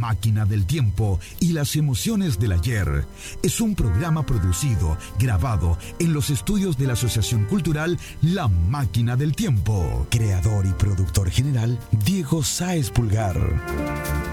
máquina del tiempo y las emociones del ayer es un programa producido, grabado en los estudios de la Asociación Cultural La Máquina del Tiempo. Creador y productor general, Diego Sáez Pulgar.